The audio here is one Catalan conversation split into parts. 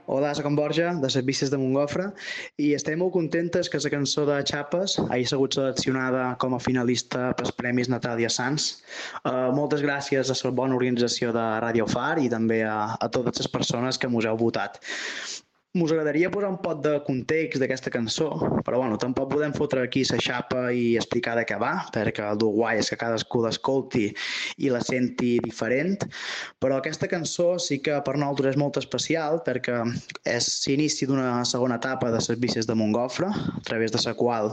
Hola, soc en Borja, de Servicis de Montgofre, i estem molt contentes que la cançó de Xapes hagi sigut seleccionada com a finalista pels Premis Natàlia Sans. Moltes gràcies a la bona organització de Ràdio Far i també a totes les persones que mos heu votat. Mos agradaria posar un pot de context d'aquesta cançó, però bueno, tampoc podem fotre aquí la xapa i explicar de què va, perquè el guai és que cadascú l'escolti i la senti diferent, però aquesta cançó sí que per nosaltres és molt especial perquè és l'inici d'una segona etapa de Servicis de Montgofre, a través de la qual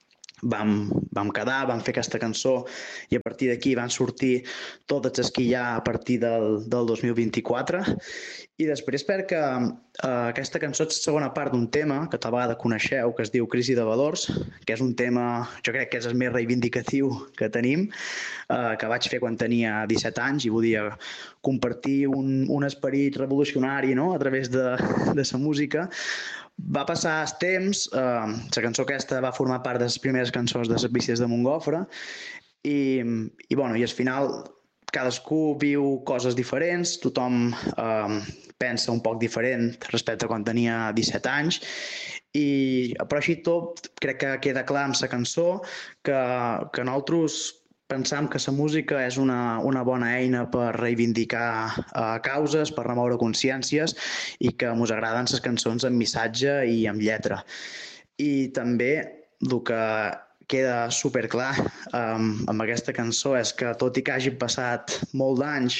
vam quedar, vam fer aquesta cançó i a partir d'aquí van sortir totes les que hi ha a partir del 2024 i després perquè aquesta cançó és la segona part d'un tema que tal vegada coneixeu, que es diu Crisi de Valors, que és un tema, jo crec que és el més reivindicatiu que tenim, que vaig fer quan tenia 17 anys i volia compartir un esperit revolucionari, no?, a través de la música. Va passar el temps, la cançó aquesta va formar part de les primeres cançons de Servicis de Montgofre i al final cadascú viu coses diferents, tothom pensa un poc diferent respecte a quan tenia 17 anys, però així tot crec que queda clar amb la cançó que nosaltres pensam que la música és una bona eina per reivindicar causes, per remoure consciències i que ens agraden les cançons amb missatge i amb lletra. I també el que queda superclar amb aquesta cançó és que tot i que hagi passat molt d'anys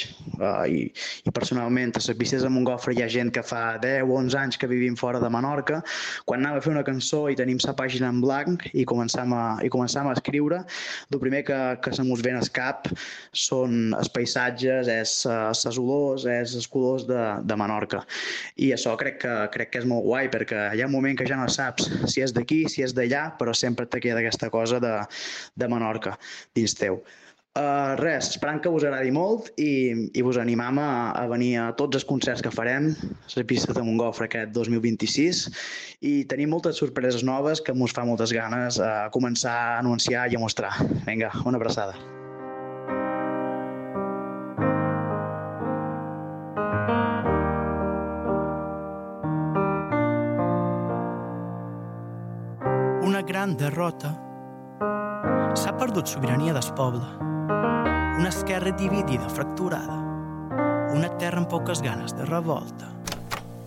i personalment a Servicis de Montgofre hi ha gent que fa 10 o 11 anys que vivim fora de Menorca, quan anem a fer una cançó i tenim la pàgina en blanc i començam a escriure, el primer que se mos ve al cap són els paisatges, és les olors, és els colors de Menorca. I això crec que és molt guai perquè hi ha un moment que ja no saps si és d'aquí, si és d'allà, però sempre te queda aquesta cosa de Menorca dins teu. Res, esperant que us agradi molt i vos animam a venir a tots els concerts que farem a les pistes de Montgofre aquest 2026 i tenim moltes sorpreses noves que mos fa moltes ganes a començar a anunciar i a mostrar. Vinga, una abraçada. Una gran derrota. S'ha perdut sobirania del poble. Una esquerra dividida, fracturada. Una terra amb poques ganes de revolta.